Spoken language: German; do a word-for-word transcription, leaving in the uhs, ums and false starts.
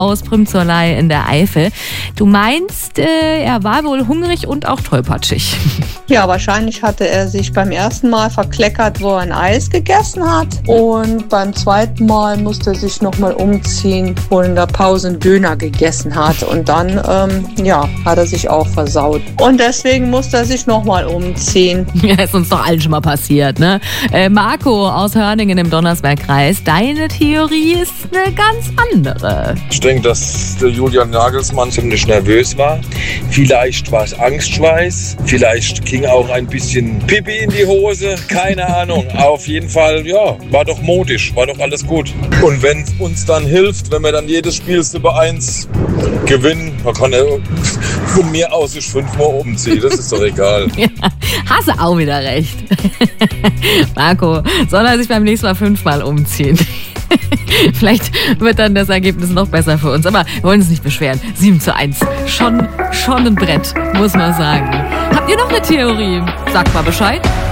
aus Prümzerlei in der Eifel. Du meinst, äh, er war wohl hungrig und auch tollpatschig. Ja, wahrscheinlich hatte er sich beim ersten Mal verkleckert, wo er ein Eis gegessen hat. Und beim zweiten Mal musste er sich nochmal umziehen, wo er in der Pause einen Döner gegessen hat. Und dann, ähm, ja, hat er sich auch versaut. Und deswegen musste er sich nochmal umziehen. Ja, ist uns doch allen schon mal passiert, ne? Äh, Marco aus Hörningen im Donnersbergkreis, deine Theorie ist eine ganz andere. Ich denke, dass der Julian Nagelsmann ziemlich nervös war. Vielleicht war es Angstschweiß, vielleicht ging auch ein bisschen Pipi in die Hose, keine Ahnung. Auf jeden Fall, ja, war doch modisch, war doch alles gut. Und wenn es uns dann hilft, wenn wir dann jedes Spiel über eins gewinnen, dann kann er von mir aus sich fünfmal umziehen, das ist doch egal. Ja, hast du auch wieder recht. Marco, soll er sich beim nächsten Mal fünfmal umziehen? Vielleicht wird dann das Ergebnis noch besser für uns. Aber wir wollen uns nicht beschweren. sieben zu eins. Schon, schon ein Brett, muss man sagen. Habt ihr noch eine Theorie? Sagt mal Bescheid.